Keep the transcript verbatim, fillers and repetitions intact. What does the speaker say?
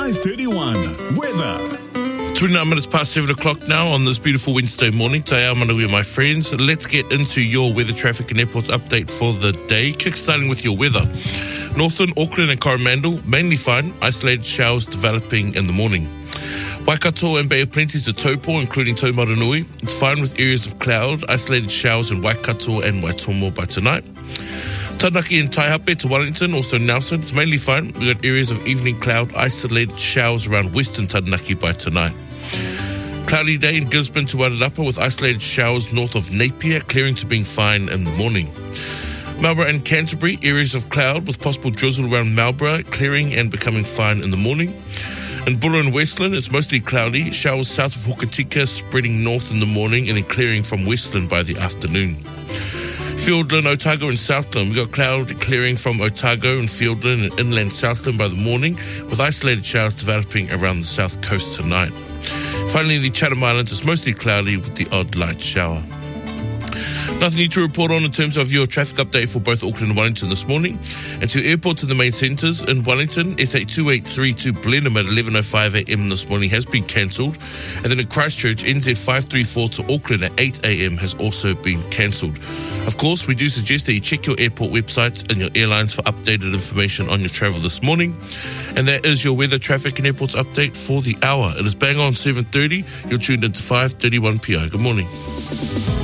five thirty-one. Weather. twenty-nine minutes past seven o'clock now on this beautiful Wednesday morning. Te ao manawi, my friends. Let's get into your weather, traffic and airports update for the day. Kickstarting with your weather. Northern, Auckland and Coromandel, mainly fine. Isolated showers developing in the morning. Waikato and Bay of Plenty is a Taupo, including Taumaranui. It's fine with areas of cloud. Isolated showers in Waikato and Waitomo by tonight. Taranaki and Taihape to Wellington, also Nelson. It's mainly fine. We've got areas of evening cloud, isolated showers around western Taranaki by tonight. Cloudy day in Gisborne to Wairarapa with isolated showers north of Napier, clearing to being fine in the morning. Marlborough and Canterbury, areas of cloud with possible drizzle around Marlborough, clearing and becoming fine in the morning. In Buller and Westland, it's mostly cloudy. Showers south of Hokitika spreading north in the morning and then clearing from Westland by the afternoon. Fiordland, Otago and Southland. We've got cloud clearing from Otago and Fiordland and inland Southland by the morning with isolated showers developing around the south coast tonight. Finally, the Chatham Islands is mostly cloudy with the odd light shower. Nothing new to report on in terms of your traffic update for both Auckland and Wellington this morning. And to airports in the main centres, in Wellington, S A two eight three to Blenheim at eleven oh five a.m. this morning has been cancelled. And then in Christchurch, N Z five three four to Auckland at eight a.m. has also been cancelled. Of course, we do suggest that you check your airport websites and your airlines for updated information on your travel this morning. And that is your weather, traffic and airports update for the hour. It is bang on seven thirty. You're tuned into five thirty-one P I. Good morning.